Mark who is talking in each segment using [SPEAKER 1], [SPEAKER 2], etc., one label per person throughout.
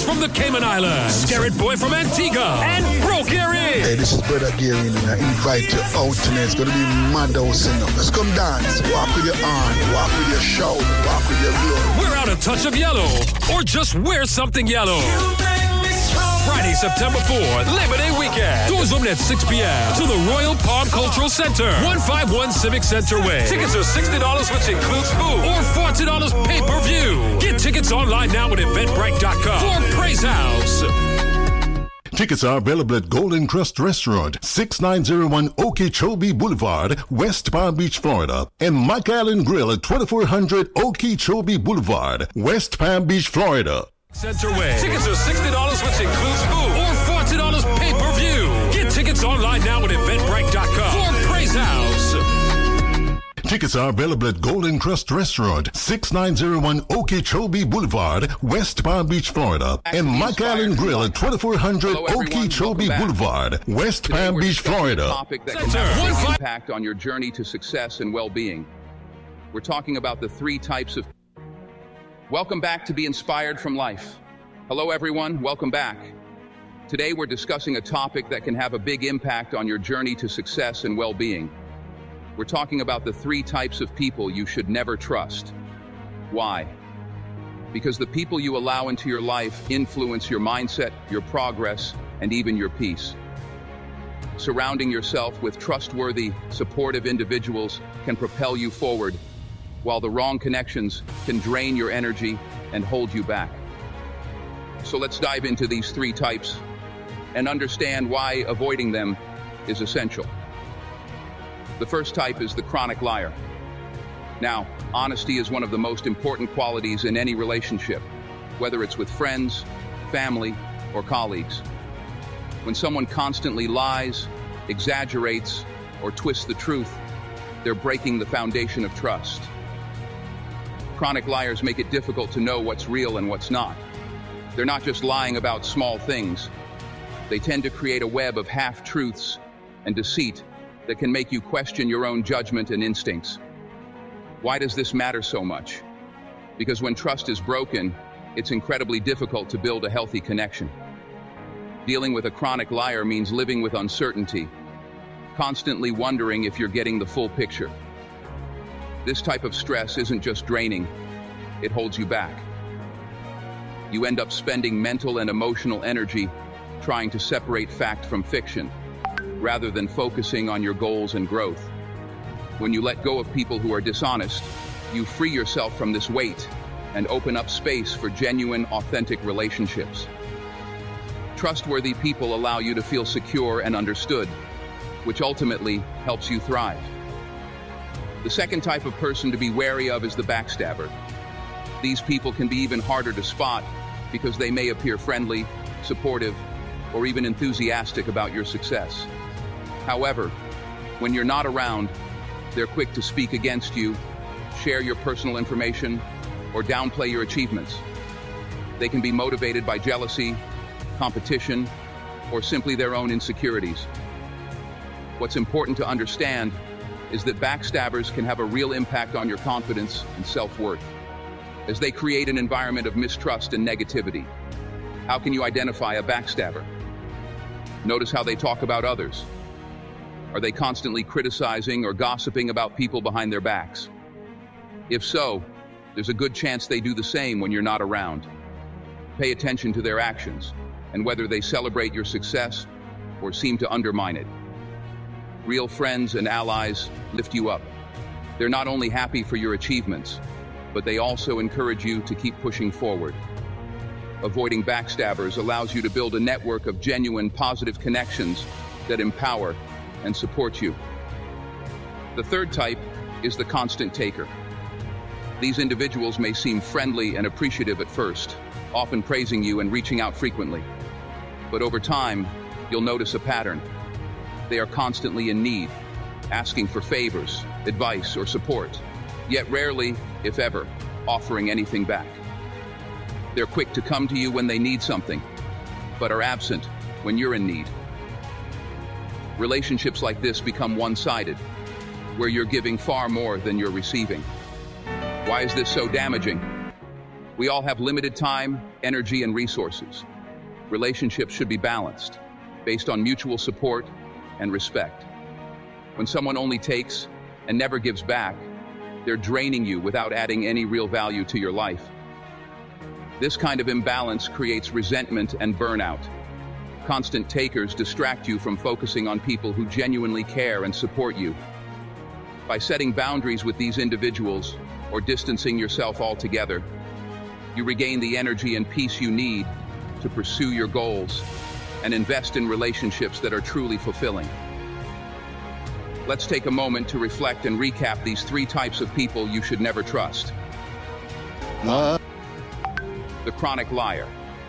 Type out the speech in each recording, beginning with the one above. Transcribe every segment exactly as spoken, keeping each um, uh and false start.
[SPEAKER 1] from the Cayman Islands, Scarrett Boy from Antigua, and Bro Gary.
[SPEAKER 2] Hey, this is Brother Gary, and I invite you out tonight. It's going to be mad house enough. Let's come dance. Walk with your arm, walk with your shout, walk with your glow.
[SPEAKER 1] Wear out a touch of yellow, or just wear something yellow. Friday, September fourth, Labor Day weekend. Doors open at six p.m. to the Royal Palm Cultural Center, one fifty-one Civic Center Way. Tickets are sixty dollars, which includes food, or forty dollars pay-per-view. Get tickets online now at eventbrite dot com for Praise House.
[SPEAKER 3] Tickets are available at Golden Crust Restaurant, six nine zero one Okeechobee Boulevard, West Palm Beach, Florida, and Mike Island Grill at twenty-four hundred Okeechobee Boulevard, West Palm Beach, Florida.
[SPEAKER 1] Center Way. Tickets are sixty dollars, which includes food, or forty dollars pay-per-view. Get tickets online now at eventbrite dot com for Praise House.
[SPEAKER 3] Tickets are available at Golden Crust Restaurant, six nine zero one Okeechobee Boulevard, West Palm Beach, Florida, and Mike Island Grill at twenty-four hundred Okeechobee Boulevard, West Palm Beach, Florida.
[SPEAKER 4] A topic that can have a big impact on your journey to success and well-being. We're talking about the three types of... Welcome back to Be Inspired from Life. Hello, everyone. Welcome back. Today, we're discussing a topic that can have a big impact on your journey to success and well-being. We're talking about the three types of people you should never trust. Why? Because the people you allow into your life influence your mindset, your progress, and even your peace. Surrounding yourself with trustworthy, supportive individuals can propel you forward, while the wrong connections can drain your energy and hold you back. So let's dive into these three types and understand why avoiding them is essential. The first type is the chronic liar. Now, honesty is one of the most important qualities in any relationship, whether it's with friends, family, or colleagues. When someone constantly lies, exaggerates, or twists the truth, they're breaking the foundation of trust. Chronic liars make it difficult to know what's real and what's not. They're not just lying about small things. They tend to create a web of half-truths and deceit that can make you question your own judgment and instincts. Why does this matter so much? Because when trust is broken, it's incredibly difficult to build a healthy connection. Dealing with a chronic liar means living with uncertainty, constantly wondering if you're getting the full picture. This type of stress isn't just draining, it holds you back. You end up spending mental and emotional energy trying to separate fact from fiction, rather than focusing on your goals and growth. When you let go of people who are dishonest, you free yourself from this weight and open up space for genuine, authentic relationships. Trustworthy people allow you to feel secure and understood, which ultimately helps you thrive. The second type of person to be wary of is the backstabber. These people can be even harder to spot because they may appear friendly, supportive, or even enthusiastic about your success. However, when you're not around, they're quick to speak against you, share your personal information, or downplay your achievements. They can be motivated by jealousy, competition, or simply their own insecurities. What's important to understand is that backstabbers can have a real impact on your confidence and self-worth, as they create an environment of mistrust and negativity. How can you identify a backstabber? Notice how they talk about others. Are they constantly criticizing or gossiping about people behind their backs? If so, there's a good chance they do the same when you're not around. Pay attention to their actions and whether they celebrate your success or seem to undermine it. Real friends and allies lift you up. They're not only happy for your achievements, but they also encourage you to keep pushing forward. Avoiding backstabbers allows you to build a network of genuine, positive connections that empower and support you. The third type is the constant taker. These individuals may seem friendly and appreciative at first, often praising you and reaching out frequently. But over time, you'll notice a pattern. They are constantly in need, asking for favors, advice, or support, yet rarely, if ever, offering anything back. They're quick to come to you when they need something, but are absent when you're in need. Relationships like this become one-sided, where you're giving far more than you're receiving. Why is this so damaging? We all have limited time, energy, and resources. Relationships should be balanced, based on mutual support and respect. When someone only takes and never gives back, they're draining you without adding any real value to your life. This kind of imbalance creates resentment and burnout. Constant takers distract you from focusing on people who genuinely care and support you. By setting boundaries with these individuals or distancing yourself altogether, you regain the energy and peace you need to pursue your goals and invest in relationships that are truly fulfilling. Let's take a moment to reflect and recap these three types of people you should never trust.
[SPEAKER 2] Uh.
[SPEAKER 4] The chronic liar.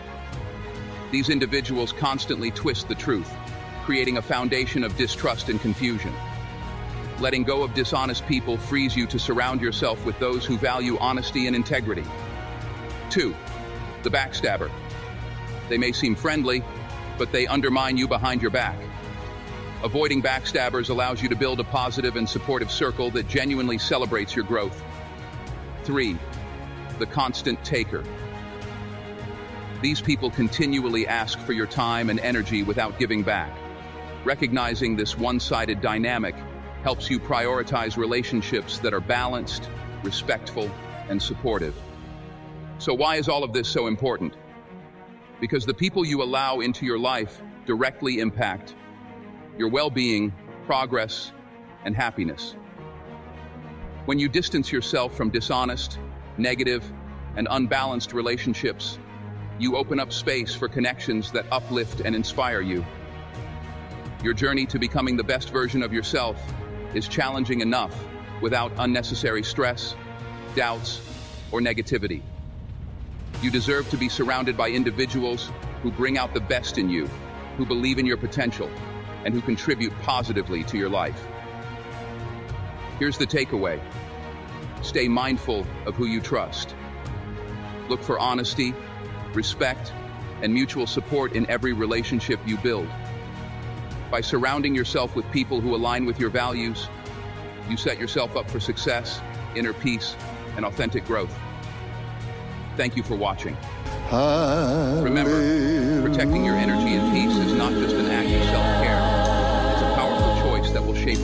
[SPEAKER 4] These individuals constantly twist the truth, creating a foundation of distrust and confusion. Letting go of dishonest people frees you to surround yourself with those who value honesty and integrity. Two, the backstabber. They may seem friendly, but they undermine you behind your back. Avoiding backstabbers allows you to build a positive and supportive circle that genuinely celebrates your growth. Three, the constant taker. These people continually ask for your time and energy without giving back. Recognizing this one-sided dynamic helps you prioritize relationships that are balanced, respectful, and supportive. So why is all of this so important? Because the people you allow into your life directly impact your well-being, progress, and happiness. When you distance yourself from dishonest, negative, and unbalanced relationships, you open up space for connections that uplift and inspire you. Your journey to becoming the best version of yourself is challenging enough without unnecessary stress, doubts, or negativity. You deserve to be surrounded by individuals who bring out the best in you, who believe in your potential, and who contribute positively to your life. Here's the takeaway. Stay mindful of who you trust. Look for honesty, respect, and mutual support in every relationship you build. By surrounding yourself with people who align with your values, you set yourself up for success, inner peace, and authentic growth. Thank you for watching. Remember, protecting your energy and peace is not just an act of self-care.